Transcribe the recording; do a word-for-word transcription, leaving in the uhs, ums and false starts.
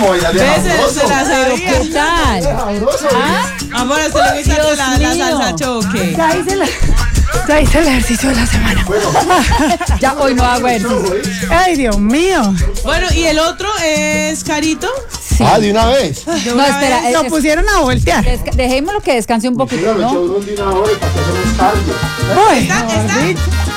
como bailar de sabroso. Se la sabía. ¿Qué tal? Sabroso, ¿Ah? Amor, ¿a usted le gusta Dios la, la mío. salsa choque? Ya hice, la, ya hice el ejercicio de la semana. Ya hoy no hago ejercicio. Ay, Dios mío. Bueno, ¿y el otro es Carito? Sí. Ah, de una vez. ¿De No, una espera, vez? es- Lo pusieron a voltear. Desca- dejémoslo que descanse un poquito, Dígame, ¿no? echa uno de una hora para que hacemos cardio. Uy, Está- está- mejor dicho.